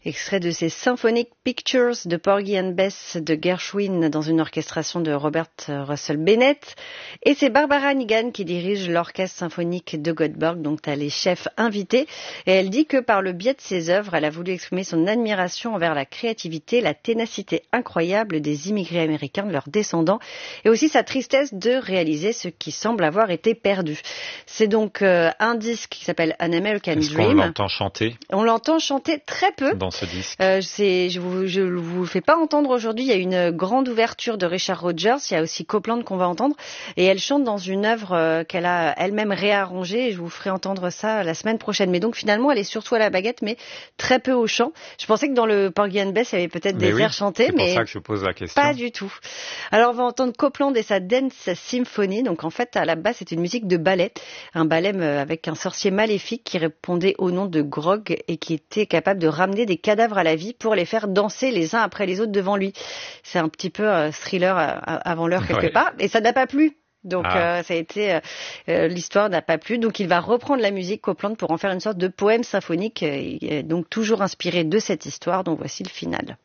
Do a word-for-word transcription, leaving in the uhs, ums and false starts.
Extrait de ces Symphonic Pictures de Porgy and Bess de Gershwin dans une orchestration de Robert Russell Bennett. Et c'est Barbara Nigan qui dirige l'orchestre symphonique de Göteborg, donc t'as les chefs invités. Et elle dit que par le biais de ses œuvres, elle a voulu exprimer son admiration envers la créativité, la ténacité incroyable des immigrés américains, de leurs descendants, et aussi sa tristesse de réaliser ce qui semble avoir été perdu. C'est donc euh, un disque qui s'appelle An American Est-ce Dream. qu'on l'entend chanter? On l'entend chanter très peu. Dans ce disque. Euh, c'est, je vous, je vous fais pas entendre aujourd'hui. Il y a une grande ouverture de Richard Rodgers. Il y a aussi Copland qu'on va entendre. Et elle chante dans une œuvre euh, qu'elle a elle-même réarrangée. Et je vous ferai entendre ça la semaine prochaine. Mais donc finalement, elle est surtout à la baguette, mais très peu au chant. Je pensais que dans le Porgy and Bess, il y avait peut-être Mais des oui, airs chantés, c'est pour mais ça que je pose la question. pas du tout. Alors on va entendre Copland et sa Dance Symphony. Donc en fait, à la base, c'est une musique de ballet. Un ballet avec un sorcier maléfique qui répondait au nom de Grog et qui était capable de ramener des cadavres à la vie pour les faire danser les uns après les autres devant lui. C'est un petit peu euh, thriller euh, avant l'heure quelque ouais. part, et ça n'a pas plu. Donc ah. euh, ça a été euh, l'histoire n'a pas plu. Donc il va reprendre la musique Copland pour en faire une sorte de poème symphonique, euh, donc toujours inspiré de cette histoire. Donc voici le final.